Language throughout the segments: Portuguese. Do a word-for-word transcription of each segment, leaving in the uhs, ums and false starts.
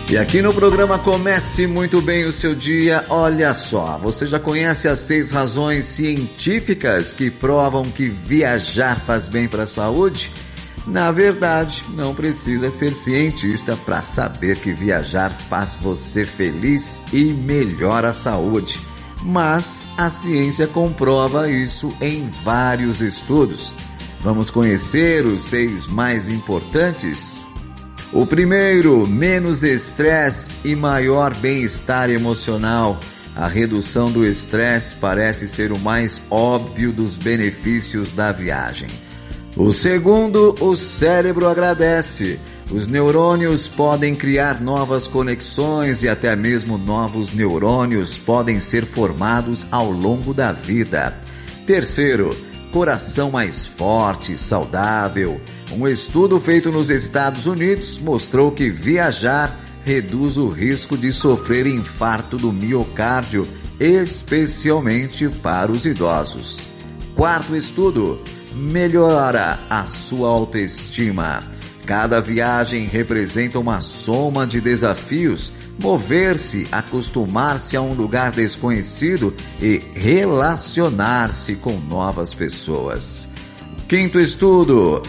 E aqui no programa Comece Muito Bem o Seu Dia, olha só, você já conhece as seis razões científicas que provam que viajar faz bem para a saúde? Na verdade, não precisa ser cientista para saber que viajar faz você feliz e melhora a saúde. Mas a ciência comprova isso em vários estudos. Vamos conhecer os seis mais importantes? O primeiro, menos estresse e maior bem-estar emocional. A redução do estresse parece ser o mais óbvio dos benefícios da viagem. O segundo, o cérebro agradece. Os neurônios podem criar novas conexões e até mesmo novos neurônios podem ser formados ao longo da vida. Terceiro, coração mais forte, saudável. Um estudo feito nos Estados Unidos mostrou que viajar reduz o risco de sofrer infarto do miocárdio, especialmente para os idosos. Quarto estudo, melhora a sua autoestima. Cada viagem representa uma soma de desafios. Mover-se, acostumar-se a um lugar desconhecido e relacionar-se com novas pessoas. Quinto estudo,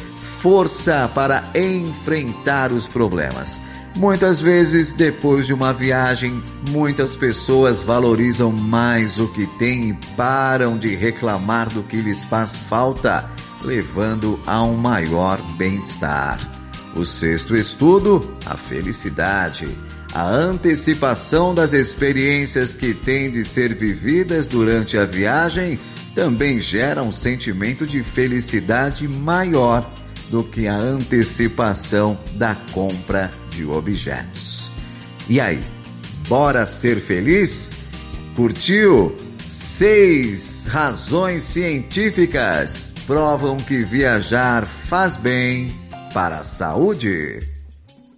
força para enfrentar os problemas. Muitas vezes, depois de uma viagem, muitas pessoas valorizam mais o que têm e param de reclamar do que lhes faz falta, levando a um maior bem-estar. O sexto estudo, a felicidade. A antecipação das experiências que têm de ser vividas durante a viagem também gera um sentimento de felicidade maior do que a antecipação da compra de objetos. E aí, bora ser feliz? Curtiu? Seis razões científicas provam que viajar faz bem para a saúde.